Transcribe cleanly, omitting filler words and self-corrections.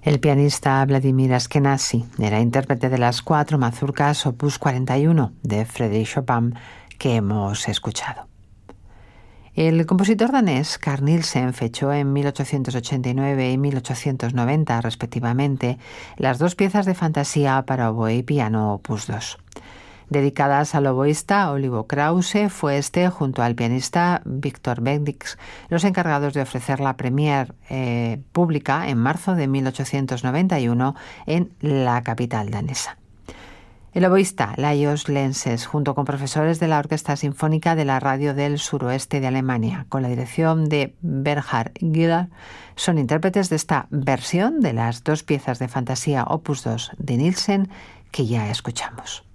El pianista Vladimir Ashkenazy era intérprete de las 4 mazurcas Opus 41 de Frédéric Chopin que hemos escuchado. El compositor danés Carl Nielsen fechó en 1889 y 1890, respectivamente, las 2 piezas de fantasía para oboe y piano Opus 2. Dedicadas al oboísta Olivo Krause, fue este, junto al pianista Victor Bendix, los encargados de ofrecer la premiere pública en marzo de 1891 en la capital danesa. El oboísta Lajos Lenses, junto con profesores de la Orquesta Sinfónica de la Radio del Suroeste de Alemania, con la dirección de Bernhard Güller, son intérpretes de esta versión de las 2 piezas de fantasía Opus 2 de Nielsen que ya escuchamos.